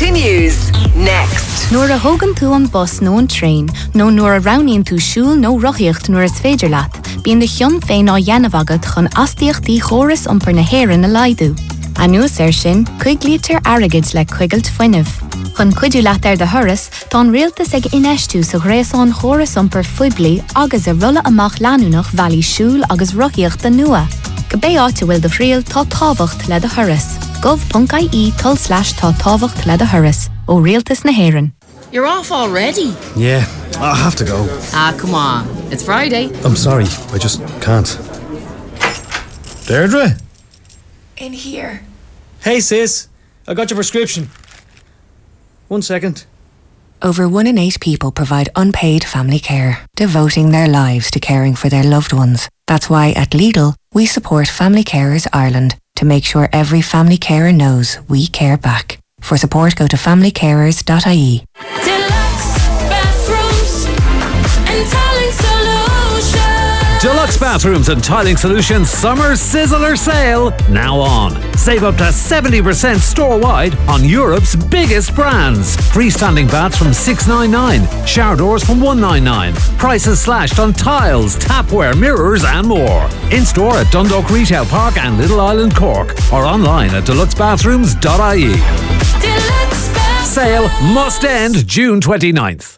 continues next. Nuair a thugann tú an bus nó an train, nó nuair a roghnaíonn tú siúl nó rothíocht nuair is féidir leat, bíonn de chion féin á dhéanamh agad chun astaíochtaí chóras iompar na hÉireann a laghadú. Anuas sin, chuig lítar airgid le chuigailt foiinnimh. Chun cuidiú leat ar de thuras, tá an rialtas ag ineistú sa gréasáin chóras iompar foiblí agus a rulla amach leanúnach bhealaí siúl agus rothíocht nua. Go bé áite bhfuil de phríal tá tábhacht le de thuras. gov.ie/tá tábhacht le de thuras ó rialtas na hÉireann. You're off already? Yeah, I have to go. Come on. It's Friday. I'm sorry, I just can't. Deirdre? In here. Hey sis, I got your prescription. 1 second. Over 1 in 8 people provide unpaid family care, devoting their lives to caring for their loved ones. That's why at Lidl, we support Family Carers Ireland to make sure every family carer knows we care back. For support, go to familycarers.ie. Deluxe Bathrooms and Tiling Solutions Summer Sizzler Sale now on. Save up to 70% store-wide on Europe's biggest brands. Freestanding baths from $699, shower doors from $199. Prices slashed on tiles, tapware, mirrors and more. In-store at Dundalk Retail Park and Little Island Cork or online at deluxebathrooms.ie. Sale must end June 29th.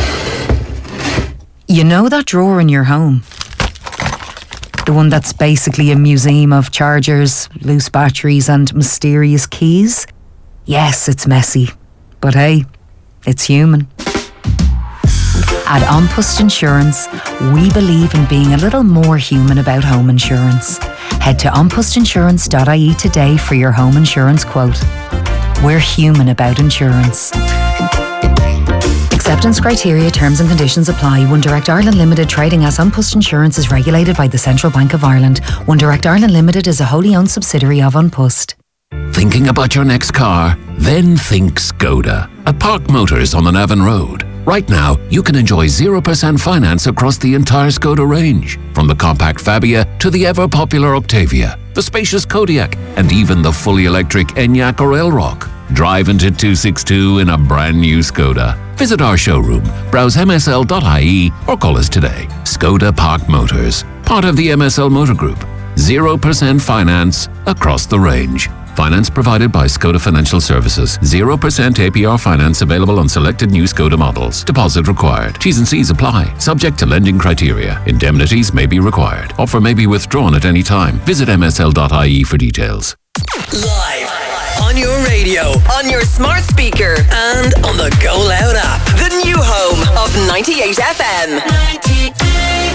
You know that drawer in your home? The one that's basically a museum of chargers, loose batteries and mysterious keys? Yes, it's messy. But hey, it's human. At An Post Insurance, we believe in being a little more human about home insurance. Head to onpostinsurance.ie today for your home insurance quote. We're human about insurance. Acceptance criteria, terms and conditions apply. One Direct Ireland Limited trading as An Post Insurance is regulated by the Central Bank of Ireland. One Direct Ireland Limited is a wholly owned subsidiary of An Post. Thinking about your next car? Then think Skoda. At Park Motors on the Navan Road. Right now, you can enjoy 0% finance across the entire Skoda range. From the compact Fabia to the ever-popular Octavia, the spacious Kodiaq, and even the fully electric Enyaq or Elrock. Drive into 262 in a brand new Skoda. Visit our showroom, browse msl.ie or call us today. Skoda Park Motors, part of the MSL Motor Group. 0% finance across the range. Finance provided by Skoda Financial Services. 0% APR finance available on selected new Skoda models. Deposit required. T's and C's apply. Subject to lending criteria. Indemnities may be required. Offer may be withdrawn at any time. Visit msl.ie for details. Live on your radio, on your smart speaker, and on the Go Loud app. The new home of 98 FM. 98.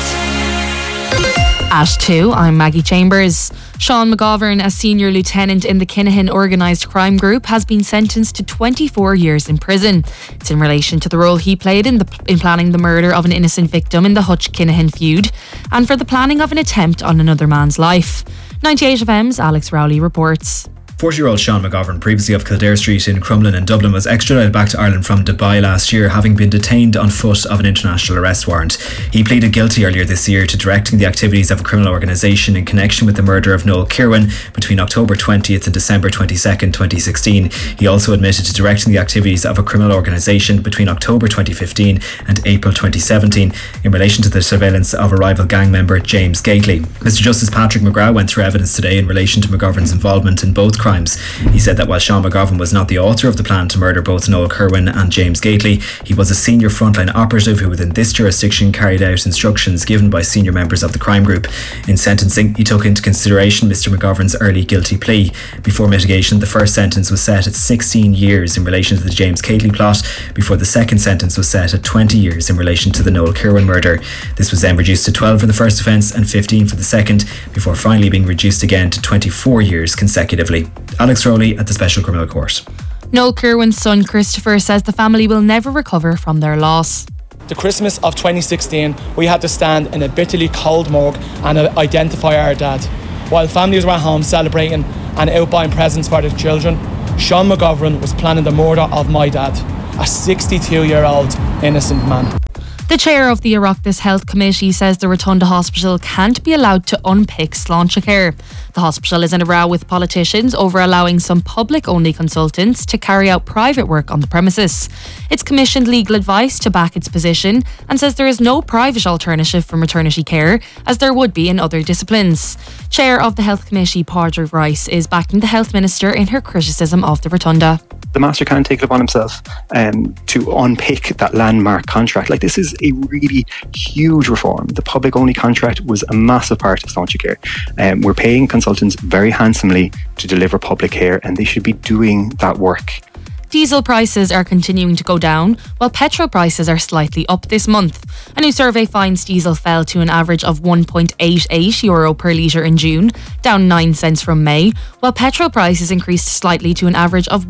At 2, I'm Maggie Chambers. Sean McGovern, a senior lieutenant in the Kinahan organised crime group, has been sentenced to 24 years in prison. It's in relation to the role he played in planning the murder of an innocent victim in the Hutch-Kinahan feud and for the planning of an attempt on another man's life. 98 FM's Alex Rowley reports. 40-year-old Sean McGovern, previously of Kildare Street in Crumlin in Dublin, was extradited back to Ireland from Dubai last year, having been detained on foot of an international arrest warrant. He pleaded guilty earlier this year to directing the activities of a criminal organisation in connection with the murder of Noel Kirwan between October 20th and December 22nd, 2016. He also admitted to directing the activities of a criminal organisation between October 2015 and April 2017 in relation to the surveillance of a rival gang member, James Gately. Mr Justice Patrick McGrath went through evidence today in relation to McGovern's involvement in both crimes. He said that while Sean McGovern was not the author of the plan to murder both Noel Kirwan and James Gately, he was a senior frontline operative who within this jurisdiction carried out instructions given by senior members of the crime group. In sentencing, he took into consideration Mr McGovern's early guilty plea. Before mitigation, the first sentence was set at 16 years in relation to the James Gately plot, before the second sentence was set at 20 years in relation to the Noel Kirwan murder. This was then reduced to 12 for the first offence and 15 for the second, before finally being reduced again to 24 years consecutively. Alex Rowley at the Special Criminal Court. Noel Kirwan's son Christopher says the family will never recover from their loss. The Christmas of 2016, we had to stand in a bitterly cold morgue and identify our dad. While families were at home celebrating and out buying presents for their children, Sean McGovern was planning the murder of my dad, a 62-year-old innocent man. The chair of the Oireachtas Health Committee says the Rotunda Hospital can't be allowed to unpick Sláintecare. The hospital is in a row with politicians over allowing some public-only consultants to carry out private work on the premises. It's commissioned legal advice to back its position and says there is no private alternative for maternity care, as there would be in other disciplines. Chair of the Health Committee, Padraig Rice, is backing the Health Minister in her criticism of the Rotunda. The Master can't take it upon himself to unpick that landmark contract. Like, this is a really huge reform. The public-only contract was a massive part of Sláintecare. We're paying consultants very handsomely to deliver public care, and they should be doing that work. Diesel prices are continuing to go down, while petrol prices are slightly up this month. A new survey finds diesel fell to an average of €1.88 per litre in June, down 9 cents from May, while petrol prices increased slightly to an average of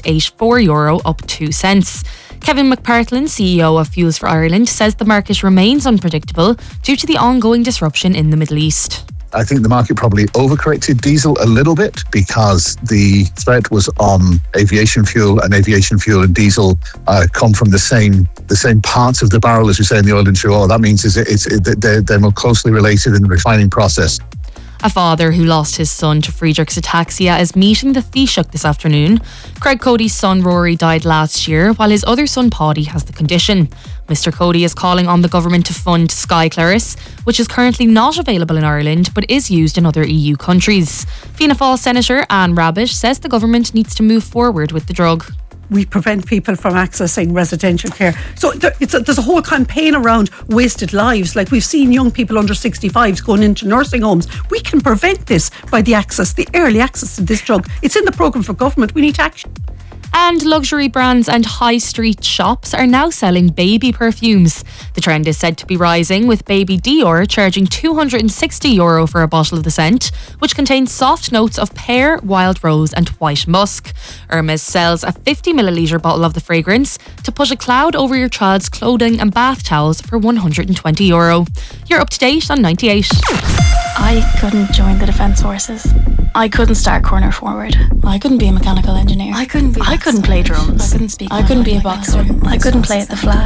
€1.84, up 2 cents. Kevin McPartlin, CEO of Fuels for Ireland, says the market remains unpredictable due to the ongoing disruption in the Middle East. I think the market probably overcorrected diesel a little bit because the threat was on aviation fuel, and aviation fuel and diesel come from the same parts of the barrel, as we say in the oil industry. All that means is they're more closely related in the refining process. A father who lost his son to Friedreich's ataxia is meeting the Taoiseach this afternoon. Craig Cody's son Rory died last year, while his other son Paddy has the condition. Mr Cody is calling on the government to fund Skyclaris, which is currently not available in Ireland but is used in other EU countries. Fianna Fáil Senator Anne Rabbitte says the government needs to move forward with the drug. We prevent people from accessing residential care. So there's a whole campaign around wasted lives. Like, we've seen young people under 65s going into nursing homes. We can prevent this by the early access to this drug. It's in the programme for government. We need to action. And luxury brands and high street shops are now selling baby perfumes. The trend is said to be rising, with Baby Dior charging €260 for a bottle of the scent, which contains soft notes of pear, wild rose and white musk. Hermes sells a 50ml bottle of the fragrance to put a cloud over your child's clothing and bath towels for €120. You're up to date on 98. I couldn't join the Defence Forces. I couldn't start corner forward. I couldn't be a mechanical engineer. I couldn't play drums. I couldn't speak. I couldn't be a boxer. I couldn't play at the flag.